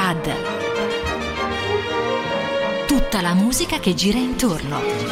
Parade. Tutta la musica che gira intorno.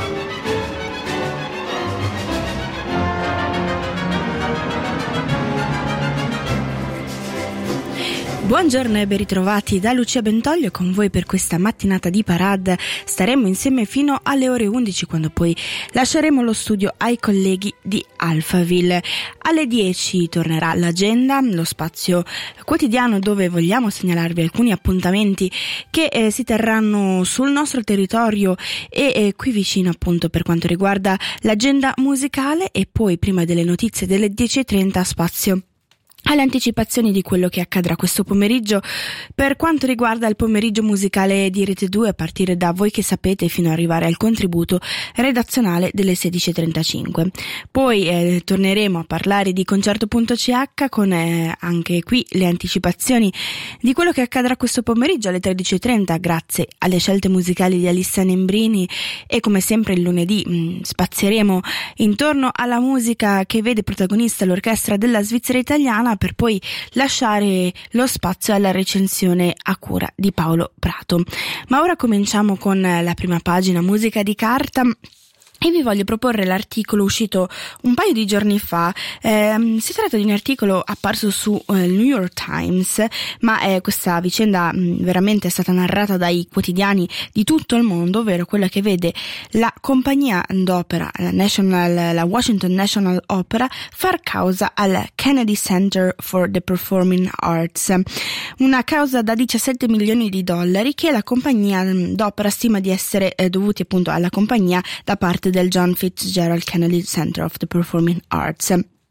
Buongiorno e ben ritrovati da Lucia Bentoglio con voi per questa mattinata di Parade. Staremo insieme fino alle ore 11, quando poi lasceremo lo studio ai colleghi di Alphaville. Alle 10 tornerà l'agenda, lo spazio quotidiano dove vogliamo segnalarvi alcuni appuntamenti che si terranno sul nostro territorio e qui vicino, appunto, per quanto riguarda l'agenda musicale. E poi, prima delle notizie delle 10:30, spazio alle anticipazioni di quello che accadrà questo pomeriggio per quanto riguarda il pomeriggio musicale di Rete 2, a partire da Voi che sapete fino ad arrivare al contributo redazionale delle 16:35. Poi torneremo a parlare di Concerto.ch con anche qui le anticipazioni di quello che accadrà questo pomeriggio alle 13:30 grazie alle scelte musicali di Alissa Nembrini, e come sempre il lunedì spazieremo intorno alla musica che vede protagonista l'orchestra della Svizzera italiana, per poi lasciare lo spazio alla recensione a cura di Paolo Prato. Ma ora cominciamo con la prima pagina, musica di carta. E vi voglio proporre l'articolo uscito un paio di giorni fa. Si tratta di un articolo apparso su New York Times, ma questa vicenda veramente è stata narrata dai quotidiani di tutto il mondo, ovvero quella che vede la compagnia d'opera, la Washington National Opera, far causa al Kennedy Center for the Performing Arts, una causa da $17 milioni che la compagnia d'opera stima di essere dovuti appunto alla compagnia da parte del John Fitzgerald Kennedy Center of the Performing Arts.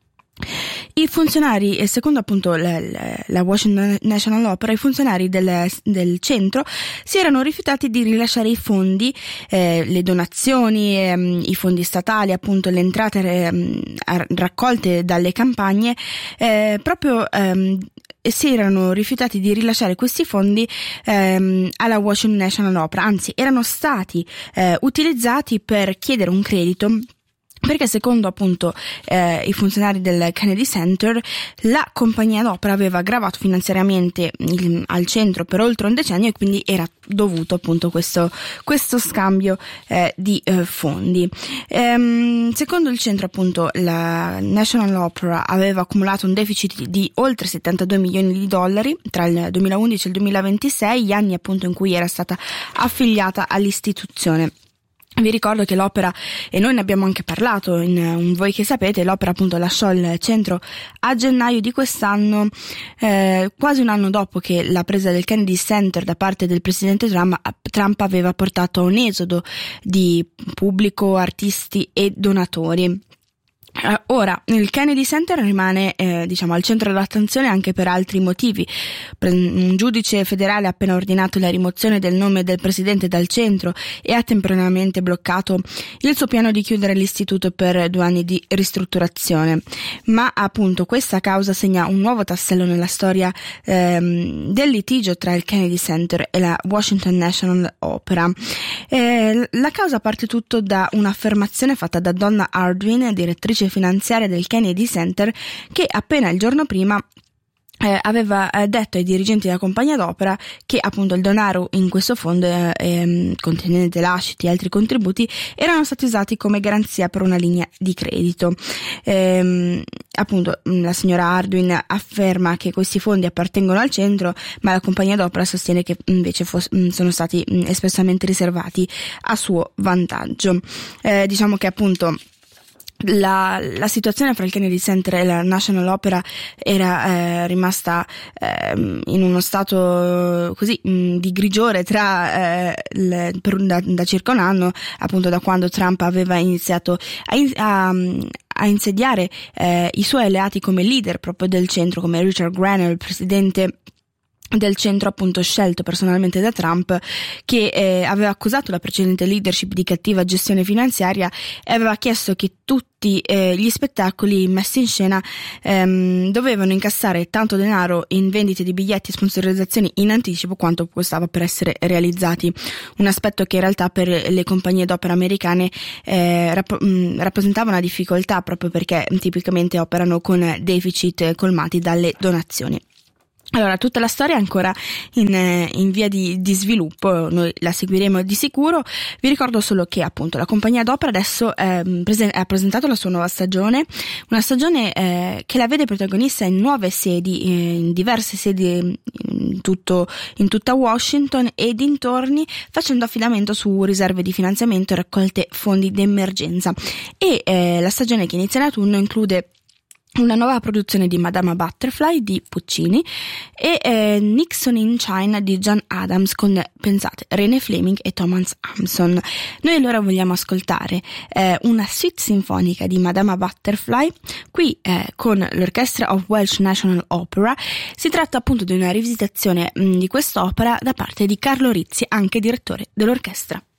I funzionari, secondo appunto la Washington National Opera, i funzionari del centro si erano rifiutati di rilasciare i fondi, le donazioni, i fondi statali, appunto le entrate raccolte dalle campagne, si erano rifiutati di rilasciare questi fondi alla Washington National Opera, anzi erano stati utilizzati per chiedere un credito, perché secondo appunto i funzionari del Kennedy Center la compagnia d'opera aveva gravato finanziariamente al centro per oltre un decennio, e quindi era dovuto appunto questo scambio di fondi. Secondo il centro, appunto, la National Opera aveva accumulato un deficit di oltre $72 milioni tra il 2011 e il 2026, gli anni appunto in cui era stata affiliata all'istituzione. Vi ricordo che l'opera, e noi ne abbiamo anche parlato in Voi che sapete, l'opera appunto lasciò il centro a gennaio di quest'anno, quasi un anno dopo che la presa del Kennedy Center da parte del presidente Trump aveva portato a un esodo di pubblico, artisti e donatori. Ora, il Kennedy Center rimane al centro dell'attenzione anche per altri motivi. Un giudice federale ha appena ordinato la rimozione del nome del presidente dal centro e ha temporaneamente bloccato il suo piano di chiudere l'istituto per 2 anni di ristrutturazione. Ma appunto questa causa segna un nuovo tassello nella storia del litigio tra il Kennedy Center e la Washington National Opera. La causa parte tutto da un'affermazione fatta da Donna Arduin, direttrice finanziaria del Kennedy Center, che appena il giorno prima aveva detto ai dirigenti della compagnia d'opera che appunto il denaro in questo fondo contenente lasciti e altri contributi erano stati usati come garanzia per una linea di credito. Appunto la signora Arduin afferma che questi fondi appartengono al centro, ma la compagnia d'opera sostiene che invece sono stati espressamente riservati a suo vantaggio. Diciamo che appunto la situazione fra il Kennedy Center e la National Opera era rimasta in uno stato così di grigiore da circa un anno, appunto da quando Trump aveva iniziato a insediare i suoi alleati come leader proprio del centro, come Richard Grenell, il presidente del centro appunto scelto personalmente da Trump, che aveva accusato la precedente leadership di cattiva gestione finanziaria e aveva chiesto che tutti gli spettacoli messi in scena dovevano incassare tanto denaro in vendite di biglietti e sponsorizzazioni in anticipo quanto costava per essere realizzati, un aspetto che in realtà per le compagnie d'opera americane rappresentava una difficoltà, proprio perché tipicamente operano con deficit colmati dalle donazioni. Allora, tutta la storia è ancora in via di sviluppo, noi la seguiremo di sicuro. Vi ricordo solo che appunto la compagnia d'opera adesso ha presentato la sua nuova stagione, una stagione che la vede protagonista in nuove sedi, in diverse sedi in tutta Washington e dintorni, facendo affidamento su riserve di finanziamento e raccolte fondi d'emergenza. E la stagione che inizia in autunno include una nuova produzione di Madama Butterfly di Puccini e Nixon in China di John Adams con, pensate, René Fleming e Thomas Hampson. Noi allora vogliamo ascoltare una suite sinfonica di Madama Butterfly qui con l'Orchestra of Welsh National Opera. Si tratta appunto di una rivisitazione di quest'opera da parte di Carlo Rizzi, anche direttore dell'orchestra.